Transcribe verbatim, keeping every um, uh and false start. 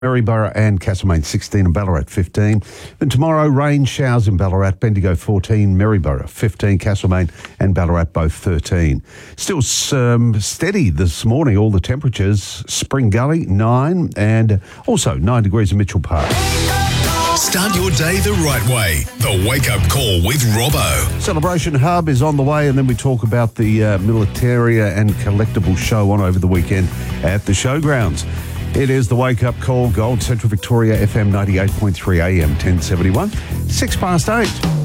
Maryborough and Castlemaine sixteen and Ballarat fifteen. Then tomorrow, rain showers in Ballarat, Bendigo fourteen, Maryborough fifteen, Castlemaine and Ballarat both thirteen. Still um, steady this morning, all the temperatures. Spring Gully nine and also nine degrees in Mitchell Park. Start your day the right way. The Wake Up Call with Robbo. Celebration Hub is on the way, and then we talk about the uh, Militaria and Collectible show on over the weekend at the showgrounds. It is the Wake Up Call, Gold Central Victoria, F M ninety-eight point three A M ten seventy-one, six past eight.